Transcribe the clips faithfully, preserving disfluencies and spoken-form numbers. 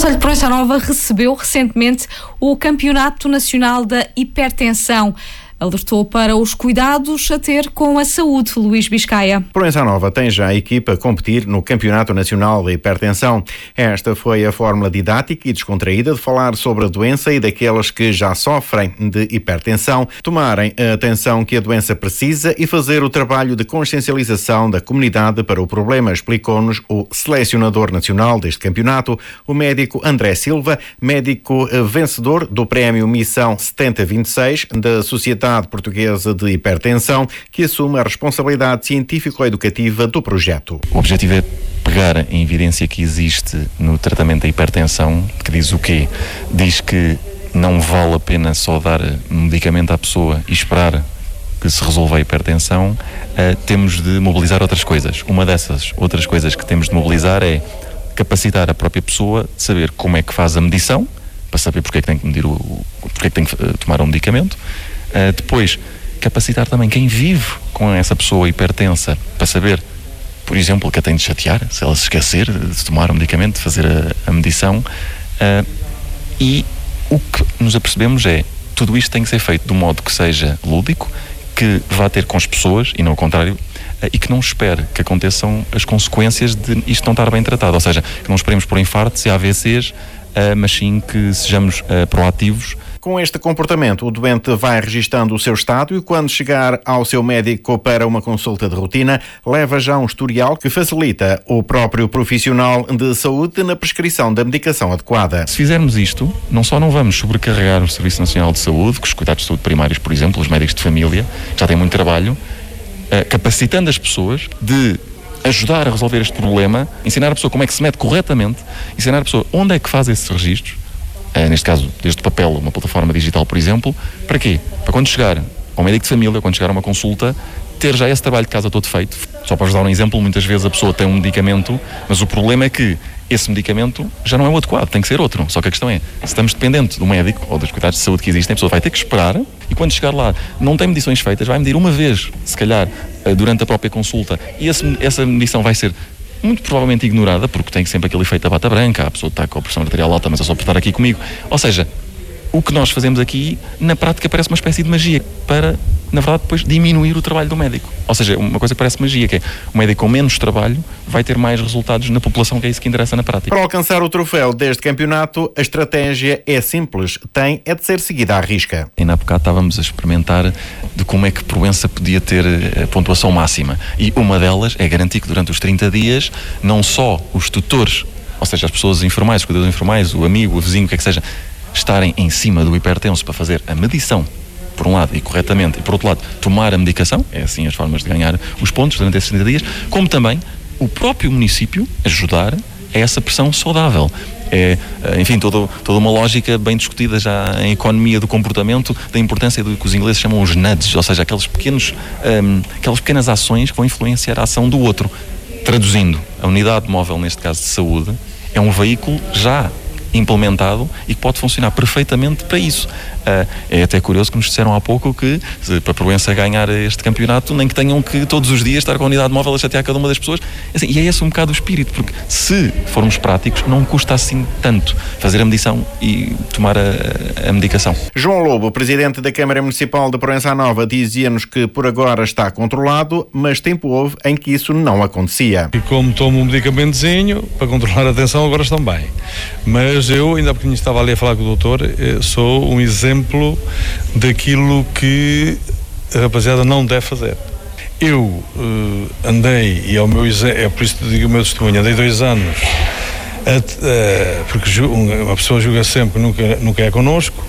Concelho de Proença Nova recebeu recentemente o Campeonato Nacional da Hipertensão. Alertou para os cuidados a ter com a saúde. Luís Biscaia. Proença Nova tem já a equipa a competir no Campeonato Nacional da Hipertensão. Esta foi a fórmula didática e descontraída de falar sobre a doença e daqueles que já sofrem de hipertensão, tomarem a atenção que a doença precisa e fazer o trabalho de consciencialização da comunidade para o problema, explicou-nos o selecionador nacional deste campeonato, o médico André Silva, médico vencedor do prémio Missão setenta vinte e seis da Sociedade Portuguesa de Hipertensão, que assume a responsabilidade científico-educativa do projeto. O objetivo é pegar a evidência que existe no tratamento da hipertensão, que diz o quê? Diz que não vale a pena só dar medicamento à pessoa e esperar que se resolva a hipertensão, uh, temos de mobilizar outras coisas. Uma dessas outras coisas que temos de mobilizar é capacitar a própria pessoa de saber como é que faz a medição, para saber porque é que tem que medir o, porque é que tem que uh, tomar o medicamento. Uh, depois, capacitar também quem vive com essa pessoa hipertensa para saber, por exemplo, que a tem de chatear, se ela se esquecer de tomar o medicamento, de fazer a, a medição. Uh, e o que nos apercebemos é tudo isto tem que ser feito de um modo que seja lúdico, que vá ter com as pessoas e não o contrário, uh, e que não espere que aconteçam as consequências de isto não estar bem tratado. Ou seja, que não esperemos por infartos e A V Cs, uh, mas sim que sejamos uh, proativos. Com este comportamento, o doente vai registando o seu estado e, quando chegar ao seu médico para uma consulta de rotina, leva já um historial que facilita o próprio profissional de saúde na prescrição da medicação adequada. Se fizermos isto, não só não vamos sobrecarregar o Serviço Nacional de Saúde, que os cuidados de saúde primários, por exemplo, os médicos de família, já têm muito trabalho, capacitando as pessoas de ajudar a resolver este problema, ensinar a pessoa como é que se mete corretamente, ensinar a pessoa onde é que faz esses registros, neste caso, desde o papel, uma plataforma digital, por exemplo, para quê? Para quando chegar ao médico de família, quando chegar a uma consulta, ter já esse trabalho de casa todo feito. Só para vos dar um exemplo, muitas vezes a pessoa tem um medicamento, mas o problema é que esse medicamento já não é o adequado, tem que ser outro. Só que a questão é, se estamos dependentes do médico ou dos cuidados de saúde que existem, a pessoa vai ter que esperar e quando chegar lá, não tem medições feitas, vai medir uma vez, se calhar, durante a própria consulta, e esse, essa medição vai ser muito provavelmente ignorada, porque tem sempre aquele efeito da bata branca, a pessoa está com a pressão arterial alta, mas é só por estar aqui comigo. Ou seja, o que nós fazemos aqui, na prática, parece uma espécie de magia para, na verdade, depois diminuir o trabalho do médico. Ou seja, uma coisa que parece magia, que é o médico com menos trabalho vai ter mais resultados na população, que é isso que interessa na prática. Para alcançar o troféu deste campeonato, a estratégia é simples, tem é de ser seguida à risca. Ainda há bocado estávamos a experimentar de como é que Proença podia ter a pontuação máxima. E uma delas é garantir que durante os trinta dias, não só os tutores, ou seja, as pessoas informais, os cuidadores informais, o amigo, o vizinho, o que é que seja, estarem em cima do hipertenso para fazer a medição, por um lado, e corretamente, e por outro lado, tomar a medicação, é assim as formas de ganhar os pontos durante esses trinta dias, como também o próprio município ajudar a essa pressão saudável. É, enfim, todo, toda uma lógica bem discutida já em economia do comportamento, da importância do que os ingleses chamam os nudges, ou seja, aqueles pequenos, um, aquelas pequenas ações que vão influenciar a ação do outro. Traduzindo, a unidade móvel, neste caso de saúde, é um veículo já implementado e que pode funcionar perfeitamente para isso. Uh, é até curioso que nos disseram há pouco que se, para a Proença ganhar este campeonato, nem que tenham que todos os dias estar com a unidade móvel a chatear cada uma das pessoas. Assim, e é esse um bocado o espírito, porque se formos práticos, não custa assim tanto fazer a medição e tomar a, a medicação. João Lobo, presidente da Câmara Municipal de Proença Nova, dizia-nos que por agora está controlado, mas tempo houve em que isso não acontecia. E como tomo um medicamentozinho para controlar a tensão, agora estão bem. Mas eu, ainda há pouquinho estava ali a falar com o doutor, sou um exemplo daquilo que a rapaziada não deve fazer. Eu uh, andei, e é, o meu, é por isso que digo o meu testemunho, andei dois anos, a, uh, porque uma pessoa julga sempre que nunca, nunca é connosco,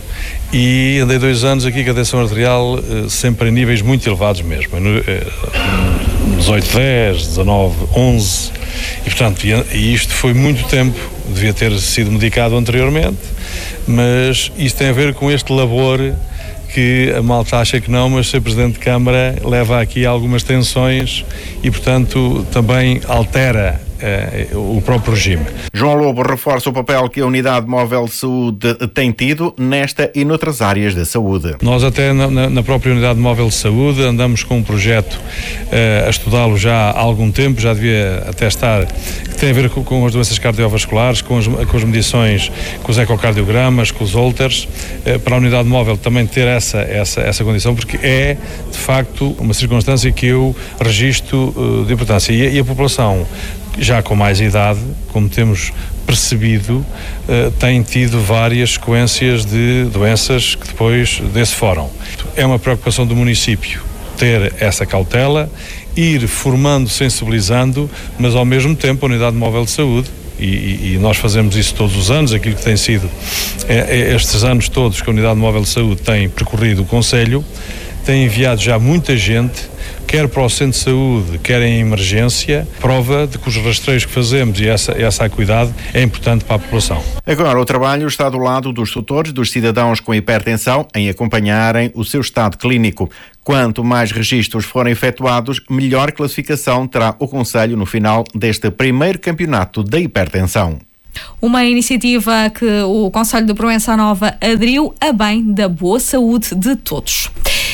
e andei dois anos aqui com a tensão arterial uh, sempre em níveis muito elevados mesmo, no, uh, dezoito, dez, dezanove, onze, e portanto, e, e isto foi muito tempo, devia ter sido medicado anteriormente, mas isto tem a ver com este labor que a malta acha que não, mas ser Presidente de Câmara leva aqui algumas tensões e, portanto, também altera uh, o próprio regime. João Lobo reforça o papel que a Unidade Móvel de Saúde tem tido nesta e noutras áreas da saúde. Nós até na, na própria Unidade Móvel de Saúde andamos com um projeto uh, a estudá-lo já há algum tempo, já devia até estar, que tem a ver com, com as doenças cardiovasculares, com as, com as medições, com os ecocardiogramas, com os holters, uh, para a Unidade Móvel também ter essa, essa, essa condição, porque é de facto uma circunstância que eu registro uh, de importância. E, e a população já com mais idade, como temos percebido, uh, tem tido várias sequências de doenças que depois desse foram. É uma preocupação do município ter essa cautela, ir formando, sensibilizando, mas ao mesmo tempo a Unidade Móvel de Saúde, e, e, e nós fazemos isso todos os anos, aquilo que tem sido é, é estes anos todos que a Unidade Móvel de Saúde tem percorrido o Conselho, tem enviado já muita gente, quer para o centro de saúde, quer em emergência, prova de que os rastreios que fazemos e essa, essa acuidade é importante para a população. Agora, o trabalho está do lado dos tutores, dos cidadãos com hipertensão, em acompanharem o seu estado clínico. Quanto mais registros forem efetuados, melhor classificação terá o Conselho no final deste primeiro campeonato da hipertensão. Uma iniciativa que o Conselho de Proença Nova aderiu a bem da boa saúde de todos.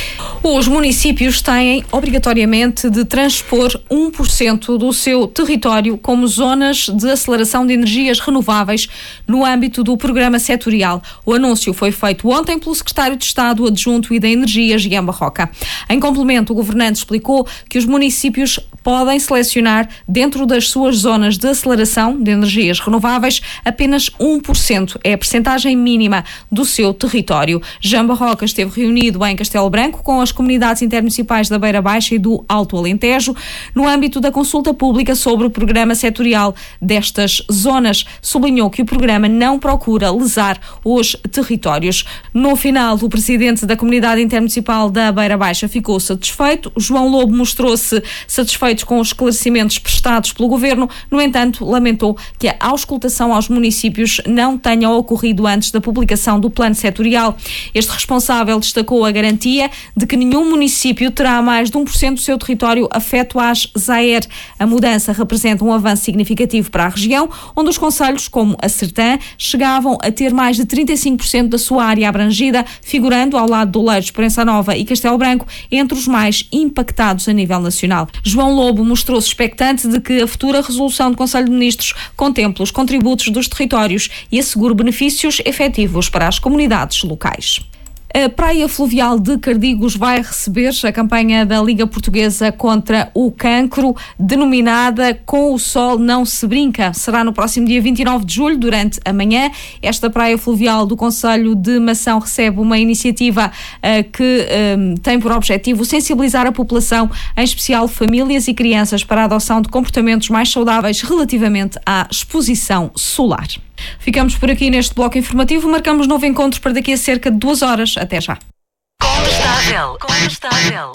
Os municípios têm obrigatoriamente de transpor um por cento do seu território como zonas de aceleração de energias renováveis no âmbito do programa setorial. O anúncio foi feito ontem pelo secretário de Estado adjunto e da Energia, Jean Barroca. Em complemento, o governante explicou que os municípios podem selecionar dentro das suas zonas de aceleração de energias renováveis apenas um por cento. É a percentagem mínima do seu território. Jean Barroca esteve reunido em Castelo Branco com as comunidades intermunicipais da Beira Baixa e do Alto Alentejo no âmbito da consulta pública sobre o programa setorial destas zonas. Sublinhou que o programa não procura lesar os territórios. No final, o presidente da comunidade intermunicipal da Beira Baixa ficou satisfeito. João Lobo mostrou-se satisfeito com os esclarecimentos prestados pelo governo. No entanto, lamentou que a auscultação aos municípios não tenha ocorrido antes da publicação do plano setorial. Este responsável destacou a garantia de que nenhum município terá mais de um por cento do seu território afeto às Z A E R. A mudança representa um avanço significativo para a região, onde os concelhos, como a Sertã, chegavam a ter mais de trinta e cinco por cento da sua área abrangida, figurando ao lado de Oleiros, Proença Nova e Castelo Branco entre os mais impactados a nível nacional. João Lobo mostrou-se expectante de que a futura resolução do Conselho de Ministros contemple os contributos dos territórios e assegure benefícios efetivos para as comunidades locais. A Praia Fluvial de Cardigos vai receber a campanha da Liga Portuguesa contra o Cancro, denominada Com o Sol Não Se Brinca. Será no próximo dia vinte e nove de julho, durante a manhã. Esta Praia Fluvial do Concelho de Mação recebe uma iniciativa uh, que um, tem por objetivo sensibilizar a população, em especial famílias e crianças, para a adoção de comportamentos mais saudáveis relativamente à exposição solar. Ficamos por aqui neste bloco informativo. Marcamos novo encontro para daqui a cerca de duas horas. Até já. Combustável. Combustável.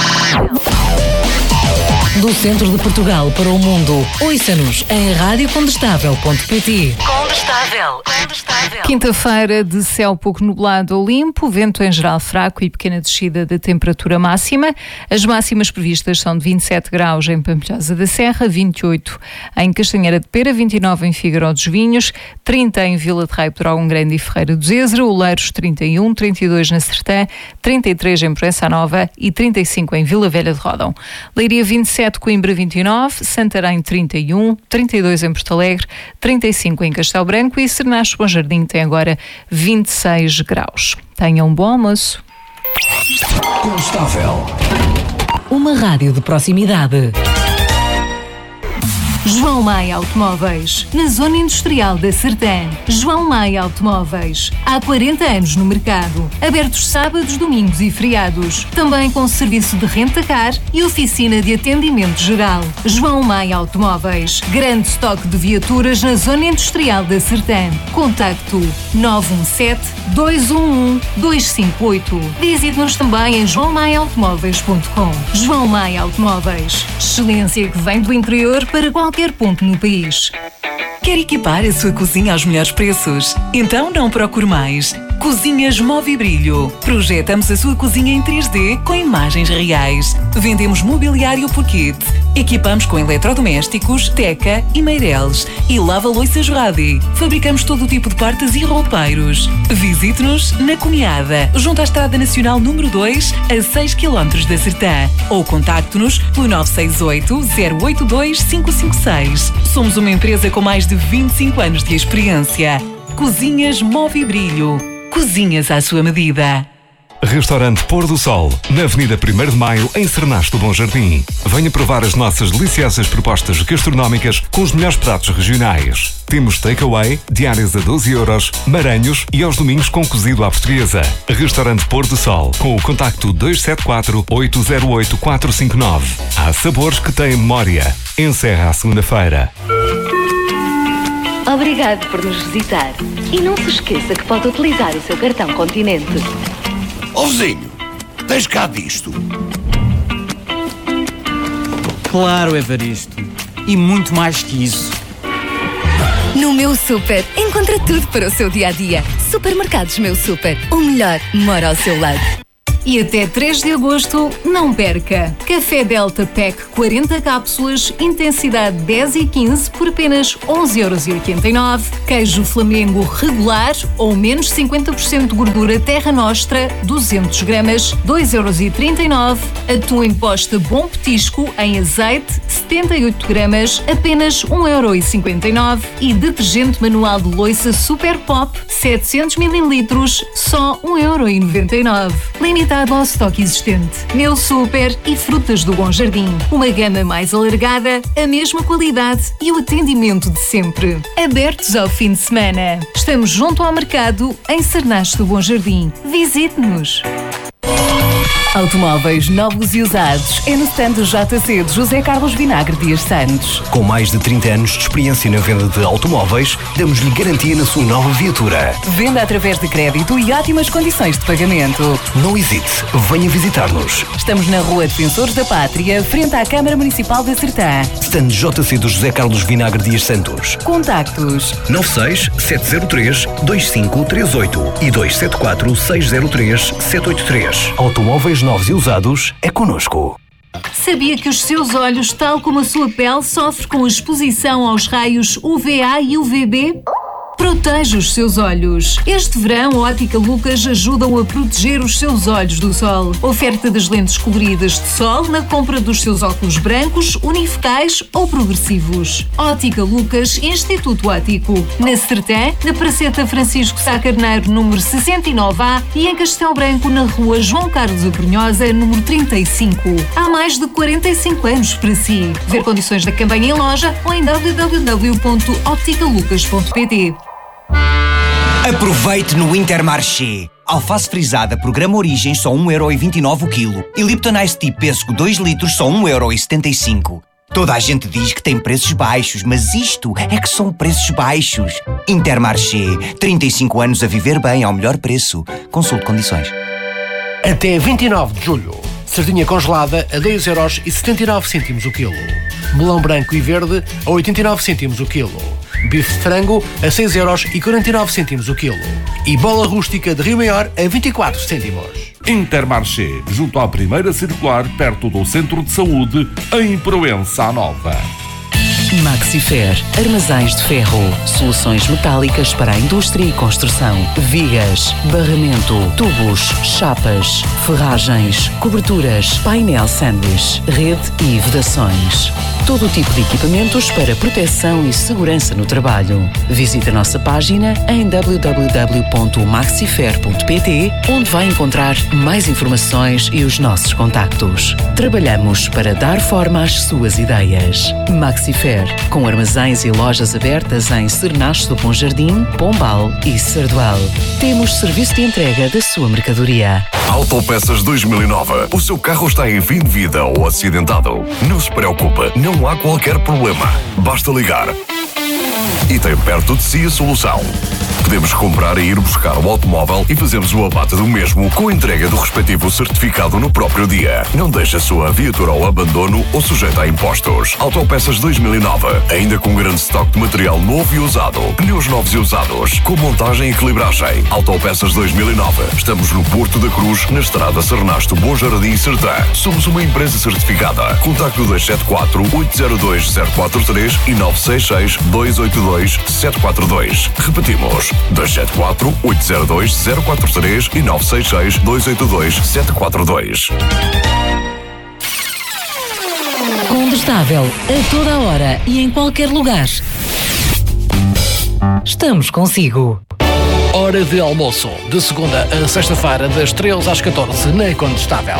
Do centro de Portugal para o mundo. Ouça-nos em rádio condestável ponto pt. Combustável. Combustável. Quinta-feira de céu pouco nublado ou limpo, vento em geral fraco e pequena descida da temperatura máxima. As máximas previstas são de vinte e sete graus em Pampilhosa da Serra, vinte e oito em Castanheira de Pera, vinte e nove em Figueiró dos Vinhos, trinta em Vila de Rei, Pedrógão Grande e Ferreira do Zezer, Oleiros trinta e um, trinta e dois na Sertã, trinta e três em Proença Nova e trinta e cinco em Vila Velha de Rodão. Leiria vinte e sete, Coimbra vinte e nove, Santarém trinta e um, trinta e dois em Porto Alegre, trinta e cinco em Castelo Branco e Sernacho Bom Jardim tem agora vinte e seis graus. Tenham um bom almoço. Combustável. Uma rádio de proximidade. João Maia Automóveis, na Zona Industrial da Sertã. João Maia Automóveis, há quarenta anos no mercado. Abertos sábados, domingos e feriados. Também com serviço de renta-car e oficina de atendimento geral. João Maia Automóveis, grande estoque de viaturas na Zona Industrial da Sertã. Contacto nove um sete, dois um um, dois cinco oito. Visite-nos também em joão maia automóveis ponto com. João Maia Automóveis, excelência que vem do interior para qualquer qualquer ponto no país. Quer equipar a sua cozinha aos melhores preços? Então não procure mais. Cozinhas Movibrilho. Projetamos a sua cozinha em três D com imagens reais. Vendemos mobiliário por kit. Equipamos com eletrodomésticos, teca e meireles. E lava-loiças Radi. Fabricamos todo o tipo de portas e roupeiros. Visite-nos na Cunhada, junto à Estrada Nacional número dois, a seis quilómetros da Sertã. Ou contacte-nos pelo nove seis oito, zero oito dois, cinco cinco seis. Somos uma empresa com mais de vinte e cinco anos de experiência. Cozinhas Movibrilho. Cozinhas à sua medida. Restaurante Pôr do Sol, na Avenida primeiro de Maio, em Cernache do Bom Jardim. Venha provar as nossas deliciosas propostas gastronómicas com os melhores pratos regionais. Temos takeaway, diárias a doze euros, maranhos e aos domingos com cozido à portuguesa. Restaurante Pôr do Sol, com o contacto dois sete quatro, oito zero oito, quatro cinco nove. Há sabores que têm memória. Encerra à segunda-feira. Obrigado por nos visitar. E não se esqueça que pode utilizar o seu cartão Continente. Ó vizinho, tens cá disto? Claro, Evaristo. E muito mais que isso. No Meu Super, encontra tudo para o seu dia-a-dia. Supermercados Meu Super. O melhor mora ao seu lado. E até três de agosto, não perca! Café Delta Pack quarenta cápsulas, intensidade dez e quinze por apenas onze euros e oitenta e nove. Queijo Flamengo regular ou menos cinquenta por cento de gordura Terra Nostra, duzentos gramas, dois euros e trinta e nove. Atum em posta Bom Petisco em azeite, setenta e oito gramas, apenas um euro e cinquenta e nove. E detergente manual de louça Super Pop, setecentos mililitros, só um euro e noventa e nove. Limitado ao estoque existente. Meu Super e Frutas do Bom Jardim. Uma gama mais alargada, a mesma qualidade e o atendimento de sempre. Abertos ao fim de semana. Estamos junto ao mercado em Cernache do Bom Jardim. Visite-nos. Automóveis novos e usados é no stand do J C de José Carlos Vinagre Dias Santos. Com mais de trinta anos de experiência na venda de automóveis, damos-lhe garantia na sua nova viatura. Venda através de crédito e ótimas condições de pagamento. Não hesite, venha visitar-nos. Estamos na Rua Defensores da Pátria, frente à Câmara Municipal da Sertã. Stand J C do José Carlos Vinagre Dias Santos. Contactos nove seis sete zero três dois cinco três oito e dois sete quatro seis zero três sete oito três. Automóveis novos e usados é connosco. Sabia que os seus olhos, tal como a sua pele, sofrem com a exposição aos raios U V A e U V B? Proteja os seus olhos. Este verão, a Ótica Lucas ajuda-o a proteger os seus olhos do sol. Oferta das lentes coloridas de sol na compra dos seus óculos brancos, unifocais ou progressivos. Ótica Lucas, Instituto Óptico. Na Sertã, na Praceta Francisco Sá Carneiro, número sessenta e nove A e em Castelo Branco, na Rua João Carlos Abrunhosa, número trinta e cinco. Há mais de quarenta e cinco anos para si. Ver condições da campanha em loja ou em w w w ponto óptica lucas ponto p t. Aproveite no Intermarché. Alface frisada, programa Origem, só um euro e vinte e nove o quilo. E Lipton Ice Tea Pêssego dois litros, só um euro e setenta e cinco. Toda a gente diz que tem preços baixos, mas isto é que são preços baixos. Intermarché. trinta e cinco anos a viver bem ao melhor preço. Consulte condições. Até vinte e nove de julho. Sardinha congelada a dois euros e setenta e nove cêntimos o quilo. Melão branco e verde a oitenta e nove cêntimos o quilo. Bife de frango a seis euros e quarenta e nove cêntimos o quilo. E bola rústica de Rio Maior a vinte e quatro cêntimos. Intermarché, junto à primeira circular, perto do Centro de Saúde, em Proença Nova. Maxifer, armazéns de ferro, soluções metálicas para a indústria e construção, vigas, barramento, tubos, chapas, ferragens, coberturas, painel sanduíche, rede e vedações. Todo o tipo de equipamentos para proteção e segurança no trabalho. Visite a nossa página em w w w ponto maxifer ponto p t, onde vai encontrar mais informações e os nossos contactos. Trabalhamos para dar forma às suas ideias. Maxifer, com armazéns e lojas abertas em Cernache do Bom Jardim, Pombal e Sardual. Temos serviço de entrega da sua mercadoria. Autopeças dois mil e nove. O seu carro está em fim de vida ou acidentado? Não se preocupe, não há qualquer problema. Basta ligar e tem perto de si a solução. Podemos comprar e ir buscar o automóvel e fazemos o abate do mesmo com a entrega do respectivo certificado no próprio dia. Não deixe a sua viatura ao abandono ou sujeita a impostos. Autopeças dois mil e nove, ainda com grande estoque de material novo e usado. Pneus novos e usados, com montagem e equilibragem. Autopeças dois mil e nove. Estamos no Porto da Cruz, na estrada Sernasto Bom Jardim Sertã. Somos uma empresa certificada. Contacte o dois sete quatro, oito zero dois, zero quatro três e nove seis seis, dois oito dois, sete quatro dois. Repetimos, dois sete quatro, oito zero dois, zero quatro três e nove seis seis, dois oito dois, sete quatro dois. Condestável, a toda hora e em qualquer lugar. Estamos consigo. Hora de almoço, de segunda a sexta-feira, das treze às catorze, na Condestável.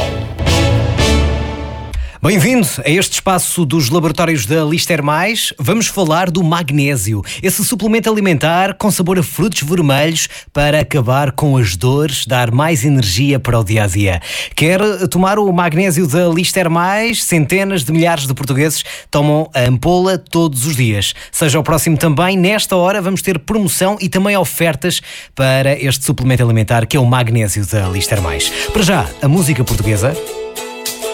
Bem-vindo a este espaço dos laboratórios da Lister Mais. Vamos falar do magnésio, esse suplemento alimentar com sabor a frutos vermelhos para acabar com as dores, dar mais energia para o dia-a-dia. Quer tomar o magnésio da Lister Mais? Centenas de milhares de portugueses tomam a ampola todos os dias. Seja o próximo também. Nesta hora vamos ter promoção e também ofertas para este suplemento alimentar que é o magnésio da Lister Mais. Para já, a música portuguesa.